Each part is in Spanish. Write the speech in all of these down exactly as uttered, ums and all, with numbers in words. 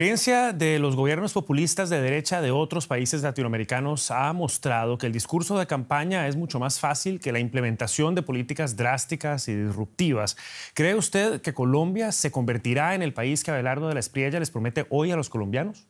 La experiencia de los gobiernos populistas de derecha de otros países latinoamericanos ha mostrado que el discurso de campaña es mucho más fácil que la implementación de políticas drásticas y disruptivas. ¿Cree usted que Colombia se convertirá en el país que Abelardo de la Espriella les promete hoy a los colombianos?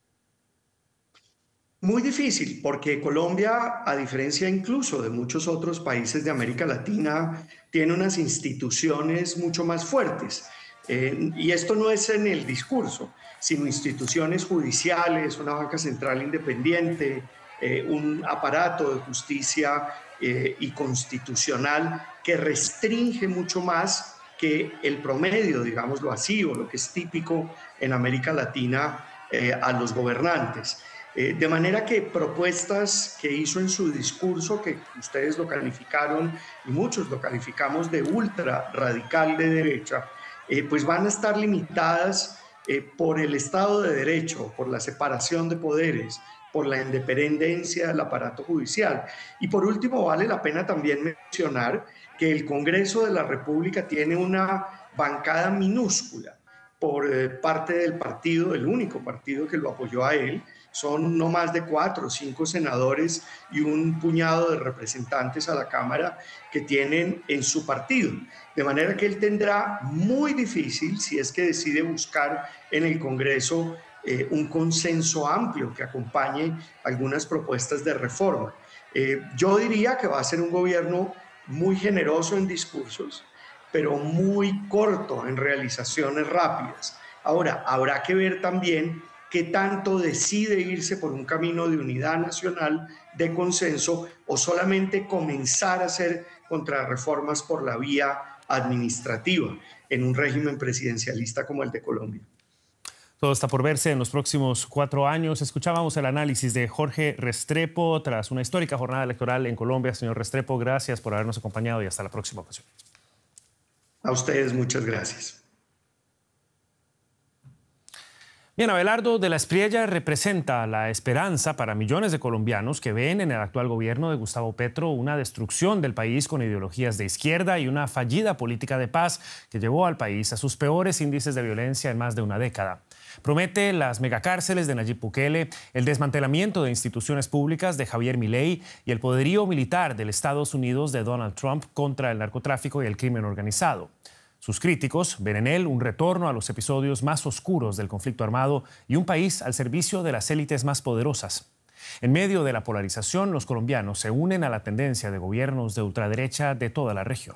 Muy difícil, porque Colombia, a diferencia incluso de muchos otros países de América Latina, tiene unas instituciones mucho más fuertes. Eh, y esto no es en el discurso, sino instituciones judiciales, una banca central independiente, eh, un aparato de justicia eh, y constitucional que restringe mucho más que el promedio, digámoslo así, o lo que es típico en América Latina eh, a los gobernantes. Eh, de manera que propuestas que hizo en su discurso, que ustedes lo calificaron y muchos lo calificamos de ultra radical de derecha, eh, pues van a estar limitadas eh, por el Estado de Derecho, por la separación de poderes, por la independencia del aparato judicial. Y por último, vale la pena también mencionar que el Congreso de la República tiene una bancada minúscula por eh, parte del partido, el único partido que lo apoyó a él. Son no más de cuatro o cinco senadores y un puñado de representantes a la Cámara que tienen en su partido. De manera que él tendrá muy difícil, si es que decide buscar en el Congreso eh, un consenso amplio que acompañe algunas propuestas de reforma. Eh, yo diría que va a ser un gobierno muy generoso en discursos, pero muy corto en realizaciones rápidas. Ahora, habrá que ver también qué tanto decide irse por un camino de unidad nacional, de consenso, o solamente comenzar a hacer contrarreformas por la vía administrativa en un régimen presidencialista como el de Colombia. Todo está por verse en los próximos cuatro años. Escuchábamos el análisis de Jorge Restrepo tras una histórica jornada electoral en Colombia. Señor Restrepo, gracias por habernos acompañado y hasta la próxima ocasión. A ustedes, muchas gracias. Bien, Abelardo de la Espriella representa la esperanza para millones de colombianos que ven en el actual gobierno de Gustavo Petro una destrucción del país con ideologías de izquierda y una fallida política de paz que llevó al país a sus peores índices de violencia en más de una década. Promete las megacárceles de Nayib Bukele, el desmantelamiento de instituciones públicas de Javier Milei y el poderío militar de Estados Unidos de Donald Trump contra el narcotráfico y el crimen organizado. Sus críticos ven en él un retorno a los episodios más oscuros del conflicto armado y un país al servicio de las élites más poderosas. En medio de la polarización, los colombianos se unen a la tendencia de gobiernos de ultraderecha de toda la región.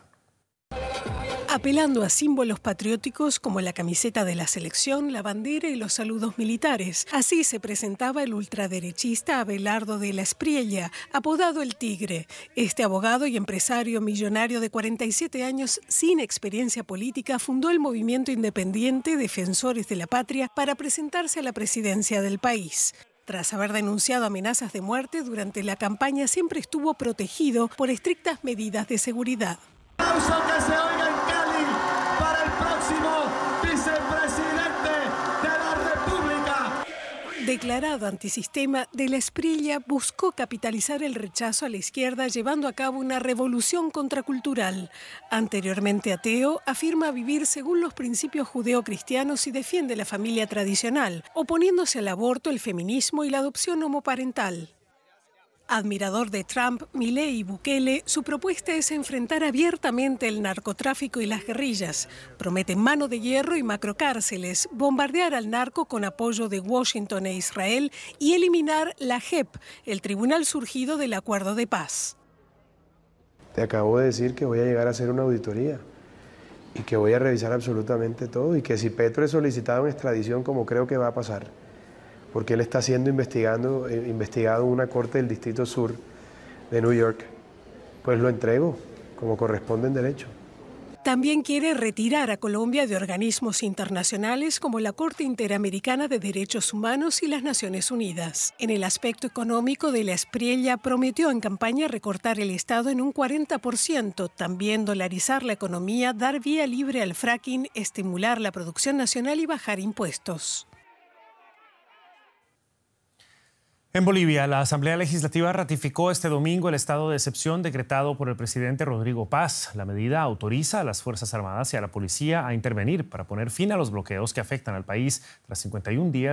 Apelando a símbolos patrióticos como la camiseta de la selección, la bandera y los saludos militares. Así se presentaba el ultraderechista Abelardo de la Espriella, apodado El Tigre. Este abogado y empresario millonario de cuarenta y siete años sin experiencia política fundó el movimiento independiente Defensores de la Patria para presentarse a la presidencia del país. Tras haber denunciado amenazas de muerte durante la campaña, siempre estuvo protegido por estrictas medidas de seguridad. ¡Aplauso que se oiga en Cali para el próximo vicepresidente de la República! Declarado antisistema, de la Espriella buscó capitalizar el rechazo a la izquierda llevando a cabo una revolución contracultural. Anteriormente ateo, afirma vivir según los principios judeocristianos y defiende la familia tradicional, oponiéndose al aborto, el feminismo y la adopción homoparental. Admirador de Trump, Milei y Bukele, su propuesta es enfrentar abiertamente el narcotráfico y las guerrillas. Promete mano de hierro y macrocárceles, bombardear al narco con apoyo de Washington e Israel y eliminar la J E P, el tribunal surgido del acuerdo de paz. Te acabo de decir que voy a llegar a hacer una auditoría y que voy a revisar absolutamente todo y que si Petro es solicitado en extradición, como creo que va a pasar, porque él está siendo investigado, eh, investigado en una corte del Distrito Sur de New York, pues lo entrego como corresponde en derecho. También quiere retirar a Colombia de organismos internacionales como la Corte Interamericana de Derechos Humanos y las Naciones Unidas. En el aspecto económico, de la Espriella prometió en campaña recortar el Estado en un cuarenta por ciento, también dolarizar la economía, dar vía libre al fracking, estimular la producción nacional y bajar impuestos. En Bolivia, la Asamblea Legislativa ratificó este domingo el estado de excepción decretado por el presidente Rodrigo Paz. La medida autoriza a las Fuerzas Armadas y a la policía a intervenir para poner fin a los bloqueos que afectan al país tras cincuenta y un días